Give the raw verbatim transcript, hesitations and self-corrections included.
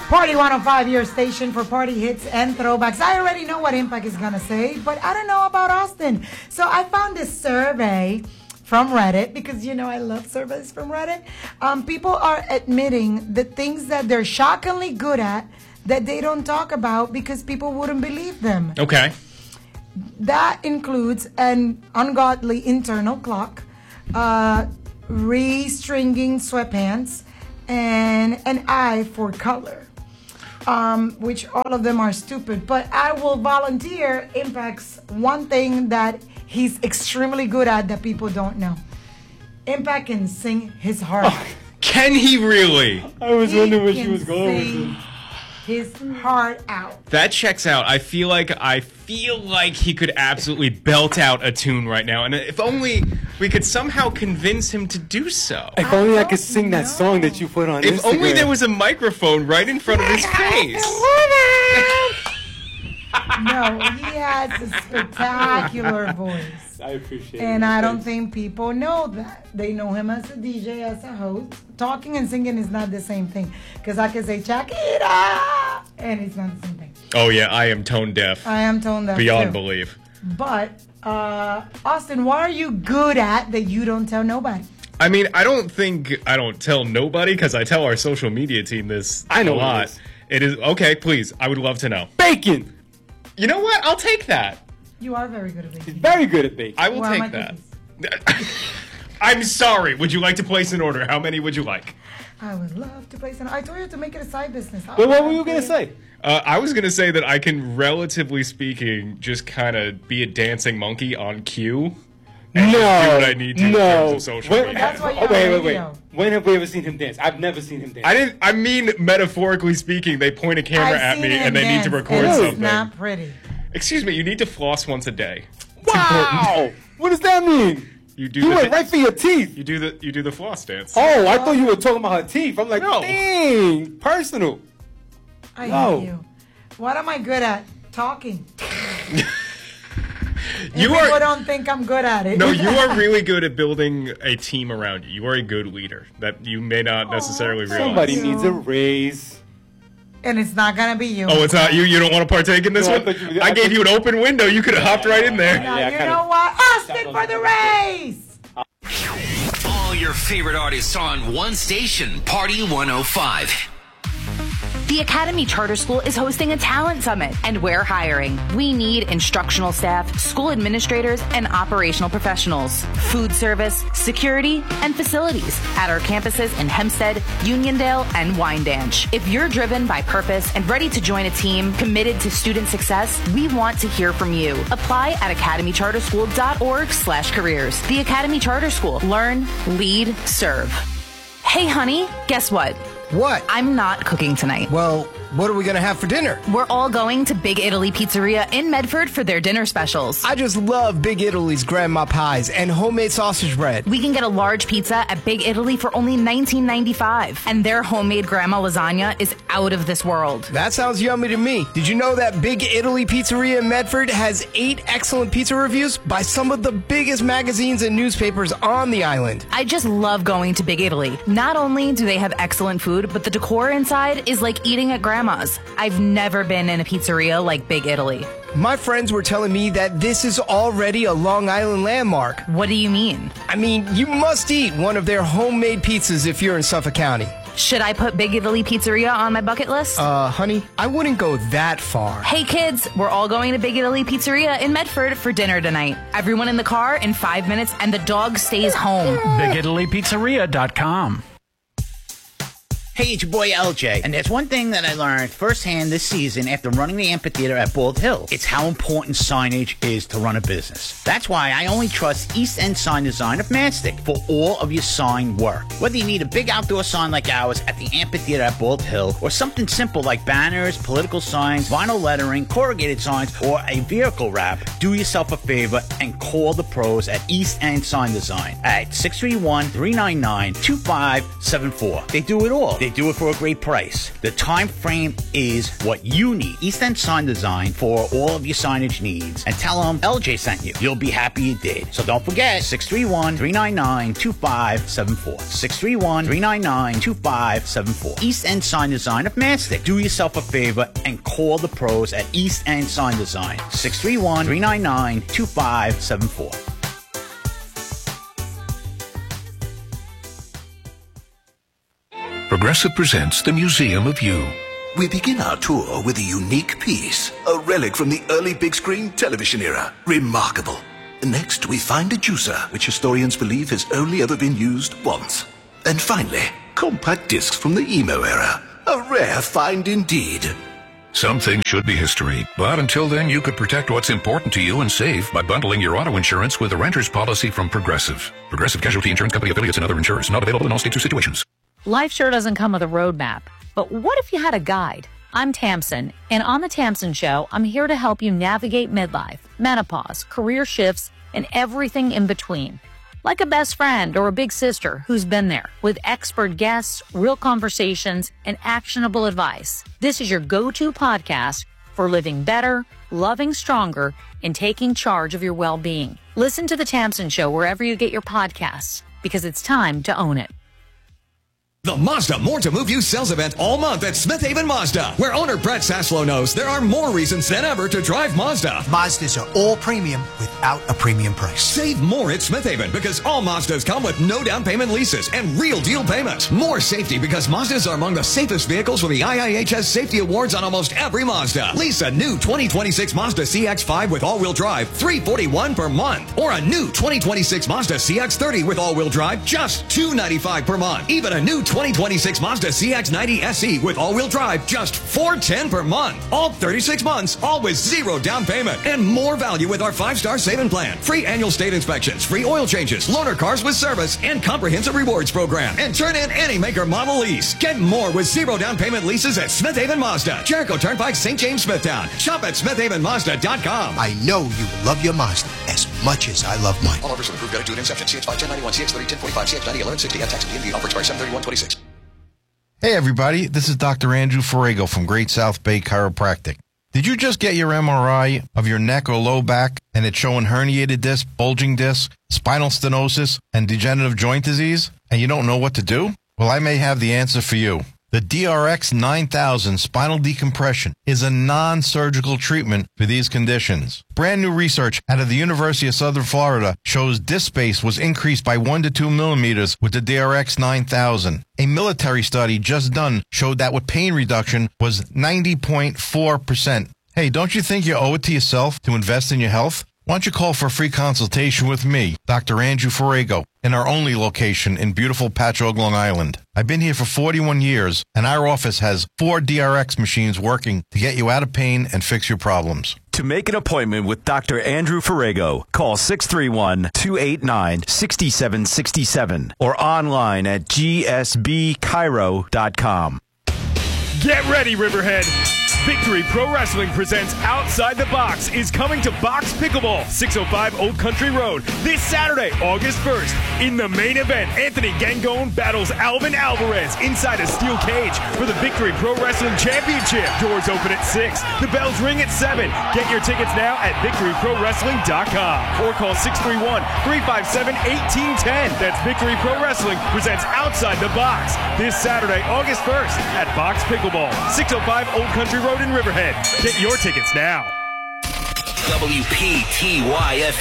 Party one oh five, your station for party hits and throwbacks. I already know what Impact is going to say, but I don't know about Austin. So I found this survey from Reddit, because, you know, I love surveys from Reddit. Um, people are admitting the things that they're shockingly good at that they don't talk about because people wouldn't believe them. Okay. That includes an ungodly internal clock, uh, restringing sweatpants, and an eye for color. Um, which all of them are stupid, but I will volunteer Impact's one thing that he's extremely good at that people don't know. Impact can sing his heart out. Oh, can he really? I was He wondering where she can was going with sing it. his heart out. That checks out. I feel like I feel like he could absolutely belt out a tune right now, and if only we could somehow convince him to do so. If only I, I could don't sing that know. song that you put on If Instagram. only there was a microphone right in front of his face. No, he has a spectacular voice. I appreciate it. And I don't Thanks. think people know that. They know him as a D J, as a host. Talking and singing is not the same thing. Because I can say, Shakira! And it's not the same thing. Oh yeah, I am tone deaf. I am tone deaf Beyond too. belief. But, uh, Austin, what are you good at that you don't tell nobody? I mean, I don't think I don't tell nobody because I tell our social media team this I know a what it lot. is. It is okay. Please, I would love to know. Bacon! You know what? I'll take that. You are very good at He's baking. very good at bacon. I will Where are my take that. I'm sorry. Would you like to place an order? How many would you like? I would love to play some. I told you to make it a side business. Wait, what were you going to say? Uh, I was gonna say that I can, relatively speaking, just kind of be a dancing monkey on cue. And No, just do what I need to in no. terms of social When- media. That's why oh, you're wait, on wait, wait. radio. When have we ever seen him dance? I've never seen him dance. I didn't. I mean, metaphorically speaking, they point a camera I've at seen me him and they need to dance, record and something. It's not pretty. Excuse me. You need to floss once a day. Wow! What does that mean? You do. You the went right for your teeth. You do the. You do the floss dance. Oh, I thought you were talking about her teeth. I'm like, No. dang, personal. I No. hate you. What am I good at? Talking. You People are. don't think I'm good at it. No, you are really good at building a team around you. You are a good leader that you may not necessarily realize. Somebody you. needs a raise. And it's not gonna be you. Oh, it's not you. You don't want to partake in this No, I one. thought you- I, I gave thought- you an open window. You could have hopped right in there. Now, Yeah, I you kinda- know what? Austin for the race. All your favorite artists on one station, Party one oh five. The Academy Charter School is hosting a talent summit, and we're hiring. We need instructional staff, school administrators, and operational professionals, food service, security, and facilities at our campuses in Hempstead, Uniondale, and Wyandanch. If you're driven by purpose and ready to join a team committed to student success, we want to hear from you. Apply at academycharterschool.org slash careers. The Academy Charter School. Learn, lead, serve. Hey, honey, guess what? What? I'm not cooking tonight. Well, what are we going to have for dinner? We're all going to Big Italy Pizzeria in Medford for their dinner specials. I just love Big Italy's grandma pies and homemade sausage bread. We can get a large pizza at Big Italy for only nineteen ninety-five, and their homemade grandma lasagna is out of this world. That sounds yummy to me. Did you know that Big Italy Pizzeria in Medford has eight excellent pizza reviews by some of the biggest magazines and newspapers on the island? I just love going to Big Italy. Not only do they have excellent food, but the decor inside is like eating at grandma's. I've never been in a pizzeria like Big Italy. My friends were telling me that this is already a Long Island landmark. What do you mean? I mean, you must eat one of their homemade pizzas if you're in Suffolk County. Should I put Big Italy Pizzeria on my bucket list? Uh, honey, I wouldn't go that far. Hey kids, we're all going to Big Italy Pizzeria in Medford for dinner tonight. Everyone in the car in five minutes, and the dog stays home. big italy pizzeria dot com. Hey, it's your boy L J, and there's one thing that I learned firsthand this season after running the amphitheater at Bald Hill. It's how important signage is to run a business. That's why I only trust East End Sign Design of Mastic for all of your sign work. Whether you need a big outdoor sign like ours at the amphitheater at Bald Hill, or something simple like banners, political signs, vinyl lettering, corrugated signs, or a vehicle wrap, do yourself a favor and call the pros at East End Sign Design at six three one, three nine nine, two five seven four. They do it all. They they do it for a great price. The time frame is what you need. East End Sign Design for all of your signage needs. And tell them L J sent you. You'll be happy you did. So don't forget, six three one, three nine nine, two five seven four. six three one, three nine nine, two five seven four. East End Sign Design of Mastic. Do yourself a favor and call the pros at East End Sign Design. six three one, three nine nine, two five seven four. Progressive presents the Museum of You. We begin our tour with a unique piece, a relic from the early big screen television era. Remarkable. Next, we find a juicer, which historians believe has only ever been used once. And finally, compact discs from the emo era. A rare find indeed. Some things should be history, but until then, you could protect what's important to you and save by bundling your auto insurance with a renter's policy from Progressive. Progressive Casualty Insurance Company affiliates and other insurers. Not available in all states or situations. Life sure doesn't come with a roadmap, but what if you had a guide? I'm Tamsin, and on the Tamsin Show, I'm here to help you navigate midlife, menopause, career shifts, and everything in between. Like a best friend or a big sister who's been there, with expert guests, real conversations, and actionable advice. This is your go-to podcast for living better, loving stronger, and taking charge of your well-being. Listen to the Tamsin Show wherever you get your podcasts, because it's time to own it. The Mazda More to Move You sales event all month at Smith Haven Mazda, where owner Brett Saslow knows there are more reasons than ever to drive Mazda. Mazdas are all premium without a premium price. Save more at Smith Haven because all Mazdas come with no down payment leases and real deal payments. More safety because Mazdas are among the safest vehicles with the I I H S Safety Awards on almost every Mazda. Lease a new twenty twenty-six Mazda C X five with all-wheel drive, three hundred forty-one dollars per month. Or a new twenty twenty-six Mazda C X thirty with all-wheel drive, just two hundred ninety-five dollars per month. Even a new twenty twenty-six Mazda C X ninety S E with all-wheel drive, just four hundred ten dollars per month. All thirty-six months, all with zero down payment. And more value with our five-star saving plan. Free annual state inspections, free oil changes, loaner cars with service, and comprehensive rewards program. And turn in any maker model lease. Get more with zero down payment leases at Smith Haven Mazda. Jericho Turnpike, Saint James, Smithtown. Shop at smith haven mazda dot com. I know you love your Mazda as much as I love mine. All offers with approved credit to an inception. C X five ten ninety-one, C X thirty ten forty-five, C X ninety eleven sixty, and tax and D M V offer expires seven thirty-one twenty-six. Hey everybody, this is Doctor Andrew Ferrago from Great South Bay Chiropractic. Did you just get your M R I of your neck or low back and it's showing herniated disc, bulging disc, spinal stenosis, and degenerative joint disease, and you don't know what to do? Well, I may have the answer for you. The D R X nine thousand spinal decompression is a non-surgical treatment for these conditions. Brand new research out of the University of Southern Florida shows disc space was increased by one to two millimeters with the D R X nine thousand. A military study just done showed that with pain reduction was ninety point four percent. Hey, don't you think you owe it to yourself to invest in your health? Why don't you call for a free consultation with me, Doctor Andrew Ferrago, in our only location in beautiful Patchogue, Long Island. I've been here for forty-one years, and our office has four D R X machines working to get you out of pain and fix your problems. To make an appointment with Doctor Andrew Ferrago, call six three one, two eight nine, six seven six seven or online at g s b chiro dot com. Get ready, Riverhead! Victory Pro Wrestling presents Outside the Box is coming to Box Pickleball, six oh five Old Country Road, this Saturday, August first. In the main event, Anthony Gangone battles Alvin Alvarez inside a steel cage for the Victory Pro Wrestling Championship. Doors open at six. The bells ring at seven. Get your tickets now at victory pro wrestling dot com or call six three one, three five seven, one eight one zero. That's Victory Pro Wrestling presents Outside the Box this Saturday, August first at Box Pickleball, six oh five Old Country Road in Riverhead. Get your tickets now. W P T Y F